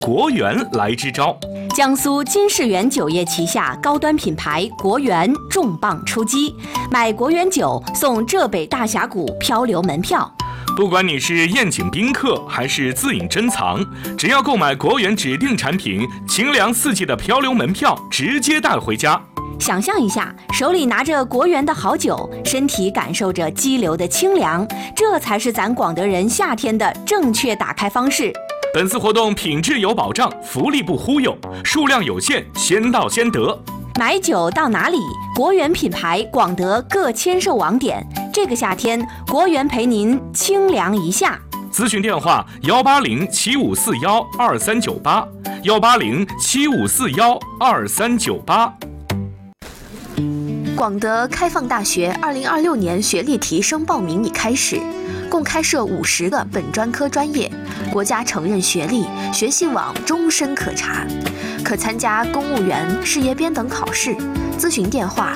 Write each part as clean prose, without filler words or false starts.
国元来支招。 江苏金世元酒业旗下高端品牌国元重磅出击，买国元酒送浙北大峡谷漂流门票。 不管你是宴请宾客还是自饮珍藏，只要购买国元指定产品，清凉4季的漂流门票直接带回家。 想象一下，手里拿着国元的好酒，身体感受着激流的清凉，这才是咱广德人夏天的正确打开方式。 本次活动品质有保障，福利不忽悠，数量有限，先到先得。 买酒到哪里？国元品牌广德各签售网点，这个夏天国元陪您清凉一下。 咨询电话：18075412398，18075412398。 广德开放大学2026年学历提升报名已开始，共开设50个本专科专业，国家承认学历，学信网终身可查，可参加公务员、事业编等考试。咨询电话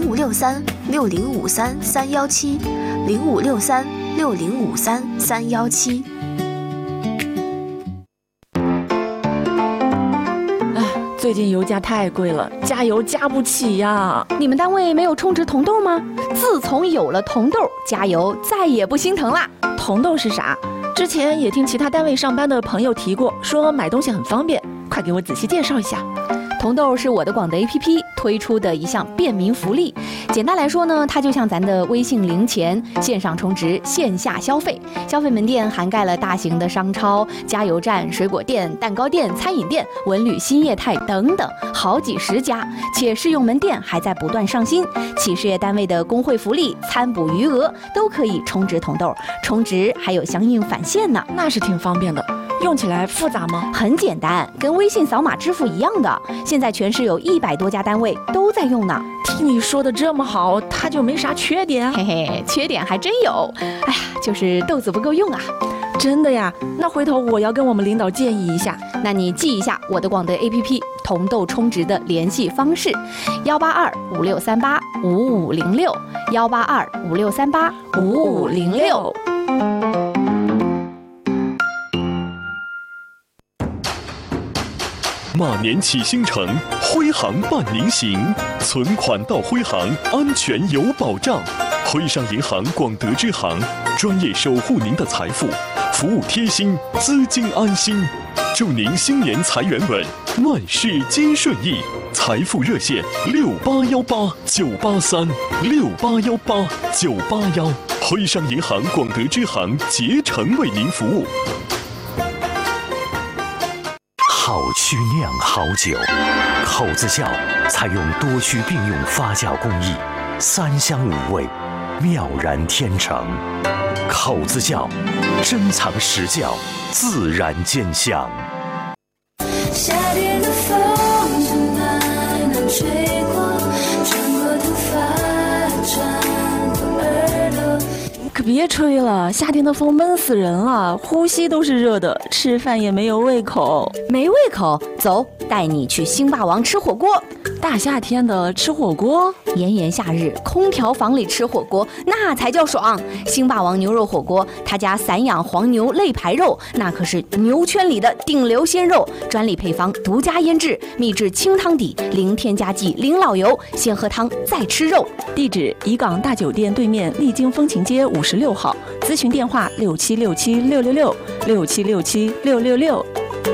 ：05636053-317，05636053-317。 最近油价太贵了，加油加不起呀！ 你们单位没有充值铜豆吗？自从有了铜豆，加油再也不心疼啦。 铜豆是啥？之前也听其他单位上班的朋友提过，说买东西很方便，快给我仔细介绍一下。 铜豆是我的广德 APP 推出的一项便民福利。简单来说呢，它就像咱的微信零钱，线上充值，线下消费。消费门店涵盖了大型的商超、加油站、水果店、蛋糕店、餐饮店、文旅新业态等等，好几10家。且试用门店还在不断上新，企事业单位的工会福利、餐补余额都可以充值铜豆，充值还有相应返现呢。 那是挺方便的。用起来复杂吗？ 很简单，跟微信扫码支付一样的。现在全市有100多家单位都在用呢。 听你说的这么好，它就没啥缺点？ 嘿嘿，缺点还真有。哎呀，就是豆子不够用啊。 真的呀？那回头我要跟我们领导建议一下。 那你记一下我的广德 APP 铜豆充值的联系方式：18256385506，18256385506。 马年启星城，徽行伴您行，存款到徽行，安全有保障。徽商银行广德支行，专业守护您的财富，服务贴心，资金安心。祝您新年财源稳，万事皆顺意。财富热线6818-983，6818-981。徽商银行广德支行竭诚为您服务。 好曲酿好酒，口子窖采用多曲并用发酵工艺，3香5味，妙然天成。口子窖珍藏实窖，自然见香。 夏天的风从海南吹过，穿过头发，穿过耳朵。 可别吹了，夏天的风闷死人了，呼吸都是热的，吃饭也没有胃口。 没胃口，走，带你去星霸王吃火锅。 大夏天的吃火锅， 炎炎夏日，空调房里吃火锅那才叫爽。星霸王牛肉火锅，他家散养黄牛肋排肉，那可是牛圈里的顶流鲜肉，专利配方，独家腌制，秘制清汤底，零添加剂，零老油，先喝汤再吃肉。 地址：怡港大酒店对面丽晶风情街56号，咨询电话6767666667676666。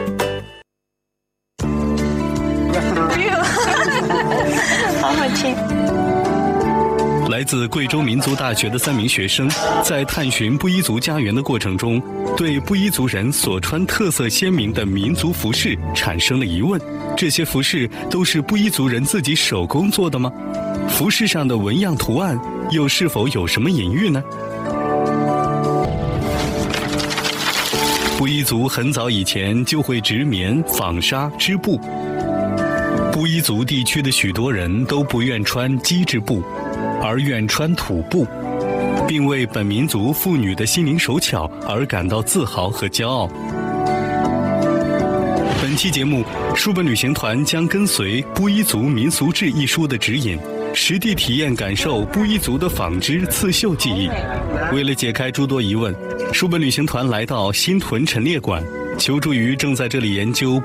好好听。 来自贵州民族大学的3名学生在探寻布依族家园的过程中，对布依族人所穿特色鲜明的民族服饰产生了疑问：这些服饰都是布依族人自己手工做的吗？服饰上的纹样图案又是否有什么隐喻呢？布依族很早以前就会织棉、纺纱、织布。布依族地区的许多人都不愿穿机织布，而愿穿土布，并为本民族妇女的心灵手巧而感到自豪和骄傲。本期节目，书本旅行团将跟随《布依族民俗志》一书的指引，实地体验感受布依族的纺织刺绣技艺。为了解开诸多疑问，书本旅行团来到新屯陈列馆， 求助于正在这里研究